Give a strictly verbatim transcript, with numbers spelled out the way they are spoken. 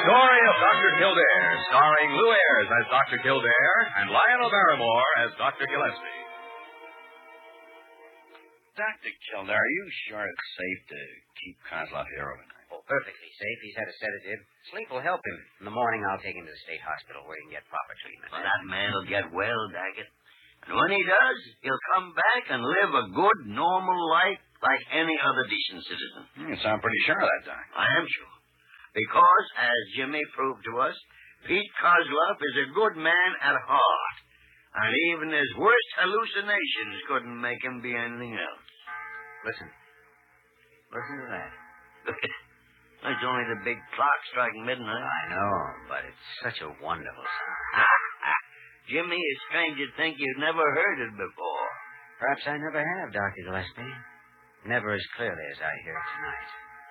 story of Doctor Kildare, starring Lou Ayres as Doctor Kildare and Lionel Barrymore as Doctor Gillespie. Doctor Kildare, are you sure it's safe to keep Kozlov here overnight? Oh, perfectly safe. He's had a sedative. Sleep will help him. In the morning, I'll take him to the state hospital where he can get proper treatment. Well, that man will get well, Daggett. And when he does, he'll come back and live a good, normal life like any other decent citizen. You sound pretty sure of that, Doc. I am sure. Because, as Jimmy proved to us, Pete Kozlov is a good man at heart. And even his worst hallucinations couldn't make him be anything else. Listen. Listen to that. It's only the big clock striking midnight. I know, but it's such a wonderful sound. Jimmy, it's strange you'd think you'd never heard it before. Perhaps I never have, Doctor Gillespie. Never as clearly as I hear it tonight.